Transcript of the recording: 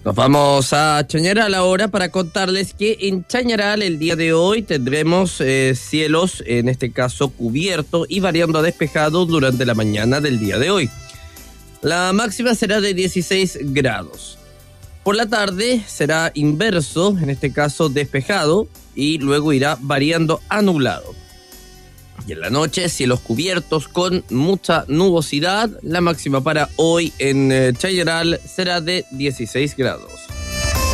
Nos vamos a Chañaral ahora para contarles que en Chañaral el día de hoy tendremos cielos, en este caso cubiertos y variando a despejados durante la mañana del día de hoy. La máxima será de 16 grados. Por la tarde será inverso, en este caso despejado, y luego irá variando a nublado. Y en la noche, cielos cubiertos con mucha nubosidad. La máxima para hoy en Chañaral será de 16 grados.